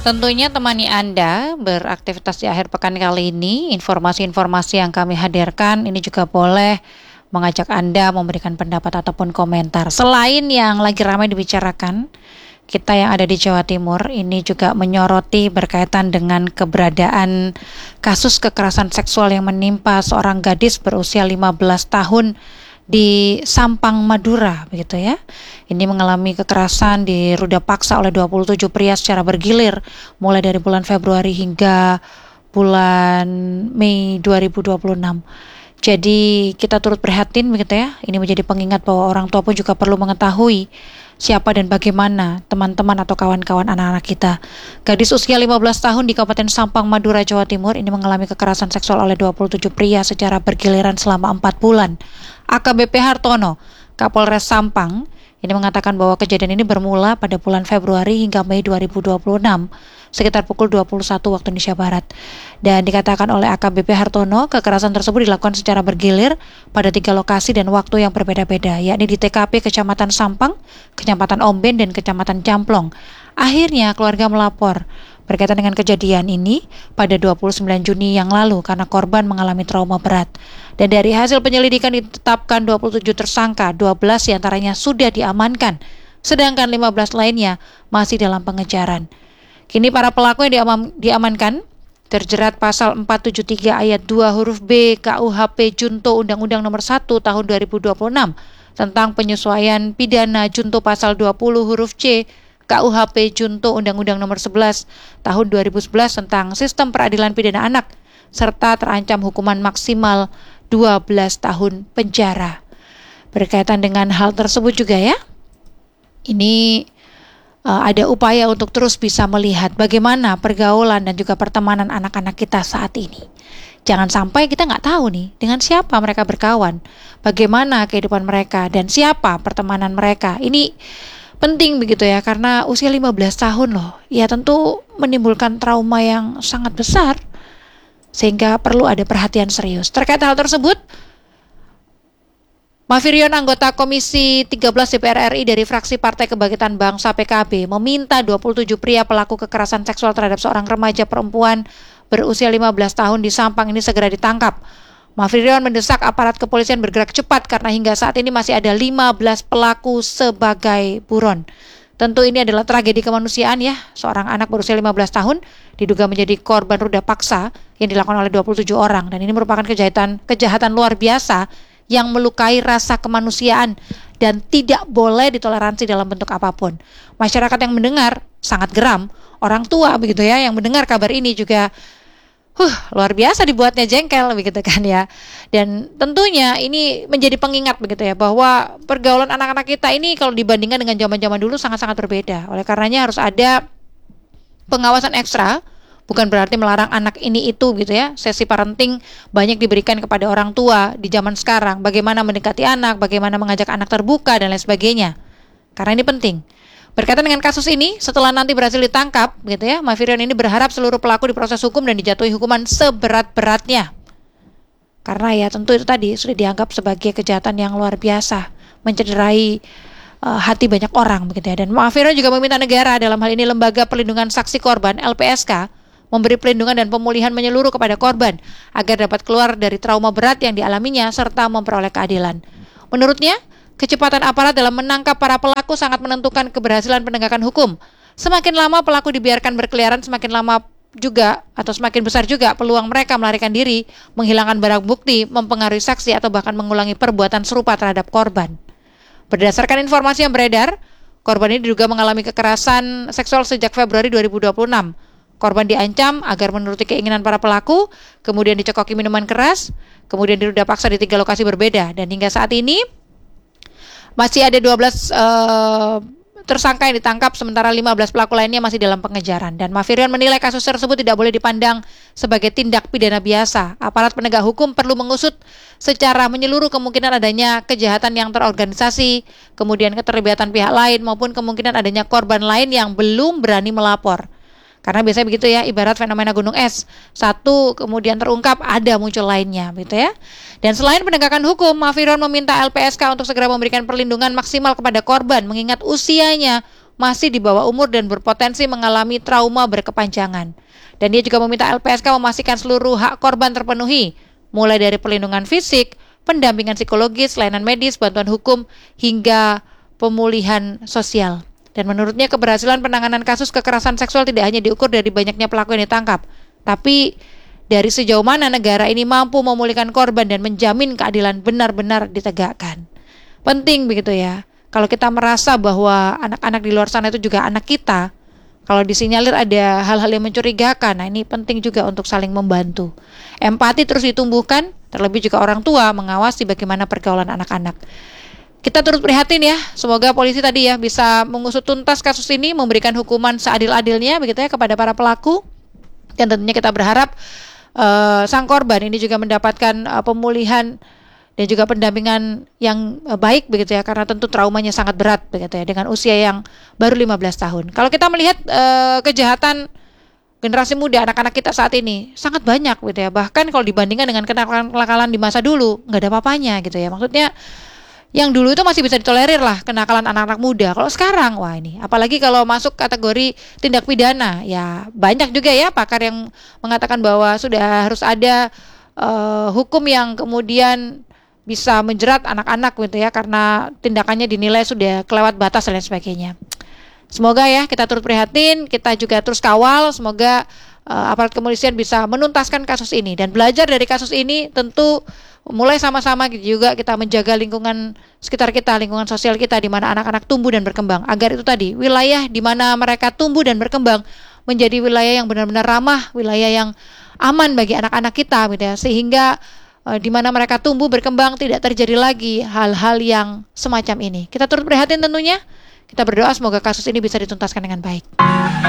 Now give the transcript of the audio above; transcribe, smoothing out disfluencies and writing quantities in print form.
Tentunya temani Anda beraktivitas di akhir pekan kali ini. Informasi-informasi yang kami hadirkan ini juga boleh mengajak Anda memberikan pendapat ataupun komentar. Selain yang lagi ramai dibicarakan, kita yang ada di Jawa Timur ini juga menyoroti berkaitan dengan keberadaan kasus kekerasan seksual yang menimpa seorang gadis berusia 15 tahun di Sampang, Madura, begitu ya. Ini mengalami kekerasan di ruda paksa oleh 27 pria secara bergilir mulai dari bulan Februari hingga bulan Mei 2026. Jadi kita turut prihatin begitu ya. Ini menjadi pengingat bahwa orang tua pun juga perlu mengetahui siapa dan bagaimana teman-teman atau kawan-kawan anak-anak kita. Gadis usia 15 tahun di Kabupaten Sampang, Madura, Jawa Timur ini mengalami kekerasan seksual oleh 27 pria secara bergiliran selama 4 bulan. AKBP Hartono, Kapolres Sampang, ini mengatakan bahwa kejadian ini bermula pada bulan Februari hingga Mei 2026, sekitar pukul 21 waktu Indonesia Barat. Dan dikatakan oleh AKBP Hartono, kekerasan tersebut dilakukan secara bergilir pada 3 lokasi dan waktu yang berbeda-beda, yakni di TKP Kecamatan Sampang, Kecamatan Omben, dan Kecamatan Camplong. Akhirnya keluarga melapor berkaitan dengan kejadian ini pada 29 Juni yang lalu karena korban mengalami trauma berat. Dan dari hasil penyelidikan ditetapkan 27 tersangka, 12 diantaranya sudah diamankan, sedangkan 15 lainnya masih dalam pengejaran. Kini para pelaku yang diamankan terjerat pasal 473 ayat 2 huruf B KUHP Junto Undang-Undang Nomor 1 Tahun 2026 tentang penyesuaian pidana junto pasal 20 huruf C KUHP Junto Undang-Undang Nomor 11 Tahun 2011 tentang Sistem Peradilan Pidana Anak serta terancam hukuman maksimal 12 tahun penjara. Berkaitan dengan hal tersebut juga ya, ini ada upaya untuk terus bisa melihat bagaimana pergaulan dan juga pertemanan anak-anak kita saat ini. Jangan sampai kita nggak tahu nih dengan siapa mereka berkawan, bagaimana kehidupan mereka dan siapa pertemanan mereka. Ini penting begitu ya, karena usia 15 tahun loh, ya tentu menimbulkan trauma yang sangat besar, sehingga perlu ada perhatian serius. Terkait hal tersebut, Mafirion, anggota Komisi 13 DPR RI dari fraksi Partai Kebangkitan Bangsa PKB, meminta 27 pria pelaku kekerasan seksual terhadap seorang remaja perempuan berusia 15 tahun di Sampang ini segera ditangkap. Mafirion mendesak aparat kepolisian bergerak cepat karena hingga saat ini masih ada 15 pelaku sebagai buron. Tentu ini adalah tragedi kemanusiaan ya, seorang anak berusia 15 tahun diduga menjadi korban ruda paksa yang dilakukan oleh 27 orang, dan ini merupakan kejahatan luar biasa yang melukai rasa kemanusiaan dan tidak boleh ditoleransi dalam bentuk apapun. Masyarakat yang mendengar sangat geram, orang tua begitu ya yang mendengar kabar ini juga luar biasa dibuatnya jengkel begitu kan ya. Dan tentunya ini menjadi pengingat begitu ya bahwa pergaulan anak-anak kita ini kalau dibandingkan dengan zaman-zaman dulu sangat-sangat berbeda. Oleh karenanya harus ada pengawasan ekstra. Bukan berarti melarang anak ini itu gitu ya. Sesi parenting banyak diberikan kepada orang tua di zaman sekarang. Bagaimana mendekati anak, bagaimana mengajak anak terbuka dan lain sebagainya. Karena ini penting. Berkaitan dengan kasus ini, setelah nanti berhasil ditangkap gitu ya, Mafirion ini berharap seluruh pelaku diproses hukum dan dijatuhi hukuman seberat-beratnya. Karena ya tentu itu tadi sudah dianggap sebagai kejahatan yang luar biasa, mencederai hati banyak orang begitu ya. Dan Mafirion juga meminta negara, dalam hal ini Lembaga Perlindungan Saksi Korban LPSK, memberi perlindungan dan pemulihan menyeluruh kepada korban agar dapat keluar dari trauma berat yang dialaminya serta memperoleh keadilan. Menurutnya, kecepatan aparat dalam menangkap para pelaku sangat menentukan keberhasilan penegakan hukum. Semakin lama pelaku dibiarkan berkeliaran, semakin lama juga atau semakin besar juga peluang mereka melarikan diri, menghilangkan barang bukti, mempengaruhi saksi atau bahkan mengulangi perbuatan serupa terhadap korban. Berdasarkan informasi yang beredar, korban ini diduga mengalami kekerasan seksual sejak Februari 2026. Korban diancam agar menuruti keinginan para pelaku, kemudian dicekoki minuman keras, kemudian diruda paksa di 3 lokasi berbeda. Dan hingga saat ini masih ada 12 tersangka yang ditangkap, sementara 15 pelaku lainnya masih dalam pengejaran. Dan Mafirion menilai kasus tersebut tidak boleh dipandang sebagai tindak pidana biasa. Aparat penegak hukum perlu mengusut secara menyeluruh kemungkinan adanya kejahatan yang terorganisasi, kemudian keterlibatan pihak lain, maupun kemungkinan adanya korban lain yang belum berani melapor. Karena biasanya begitu ya, ibarat fenomena gunung es, satu kemudian terungkap, ada muncul lainnya gitu ya. Dan selain penegakan hukum, Mafirion meminta LPSK untuk segera memberikan perlindungan maksimal kepada korban mengingat usianya masih di bawah umur dan berpotensi mengalami trauma berkepanjangan. Dan dia juga meminta LPSK memastikan seluruh hak korban terpenuhi, mulai dari perlindungan fisik, pendampingan psikologis, layanan medis, bantuan hukum, hingga pemulihan sosial. Dan menurutnya keberhasilan penanganan kasus kekerasan seksual tidak hanya diukur dari banyaknya pelaku yang ditangkap, tapi dari sejauh mana negara ini mampu memulihkan korban dan menjamin keadilan benar-benar ditegakkan. Penting begitu ya. Kalau kita merasa bahwa anak-anak di luar sana itu juga anak kita, kalau disinyalir ada hal-hal yang mencurigakan, nah ini penting juga untuk saling membantu. Empati terus ditumbuhkan, terlebih juga orang tua mengawasi bagaimana pergaulan anak-anak. Kita turut prihatin ya, semoga polisi tadi ya bisa mengusut tuntas kasus ini, memberikan hukuman seadil-adilnya begitu ya kepada para pelaku. Dan tentunya kita berharap sang korban ini juga mendapatkan pemulihan dan juga pendampingan yang baik begitu ya, karena tentu traumanya sangat berat begitu ya dengan usia yang baru 15 tahun. Kalau kita melihat kejahatan generasi muda anak-anak kita saat ini sangat banyak gitu ya. Bahkan kalau dibandingkan dengan kenakalan di masa dulu nggak ada apa-apanya gitu ya. Maksudnya yang dulu itu masih bisa ditolerir lah kenakalan anak-anak muda. Kalau sekarang wah ini apalagi kalau masuk kategori tindak pidana ya banyak juga ya pakar yang mengatakan bahwa sudah harus ada hukum yang kemudian bisa menjerat anak-anak gitu ya karena tindakannya dinilai sudah kelewat batas dan lain sebagainya. Semoga ya kita turut prihatin, kita juga terus kawal, semoga aparat kepolisian bisa menuntaskan kasus ini dan belajar dari kasus ini. Tentu mulai sama-sama juga kita menjaga lingkungan sekitar kita, lingkungan sosial kita di mana anak-anak tumbuh dan berkembang, agar itu tadi wilayah di mana mereka tumbuh dan berkembang menjadi wilayah yang benar-benar ramah, wilayah yang aman bagi anak-anak kita gitu ya, sehingga di mana mereka tumbuh berkembang tidak terjadi lagi hal-hal yang semacam ini. Kita turut prihatin tentunya. Kita berdoa semoga kasus ini bisa dituntaskan dengan baik.